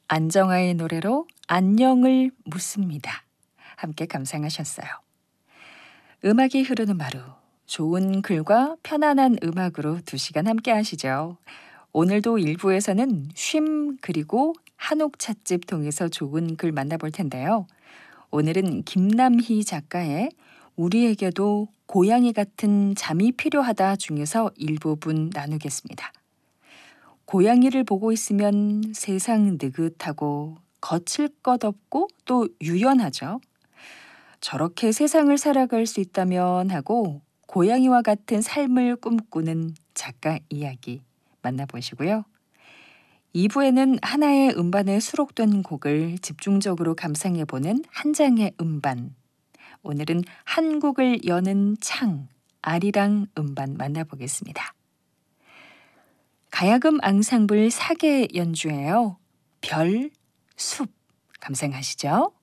안정화의 노래로 안녕을 묻습니다. 함께 감상하셨어요. 음악이 흐르는 마루, 좋은 글과 편안한 음악으로 2시간 함께 하시죠. 오늘도 1부에서는 쉼 그리고 한옥 찻집 통해서 좋은 글 만나볼 텐데요. 오늘은 김남희 작가의 우리에게도 고양이 같은 잠이 필요하다 중에서 일부분 나누겠습니다. 고양이를 보고 있으면 세상 느긋하고 거칠 것 없고 또 유연하죠. 저렇게 세상을 살아갈 수 있다면 하고 고양이와 같은 삶을 꿈꾸는 작가 이야기 만나보시고요. 2부에는 하나의 음반에 수록된 곡을 집중적으로 감상해보는 한 장의 음반. 오늘은 한국을 여는 창, 아리랑 음반 만나보겠습니다. 가야금 앙상블 사계 연주예요. 별, 숲 감상하시죠.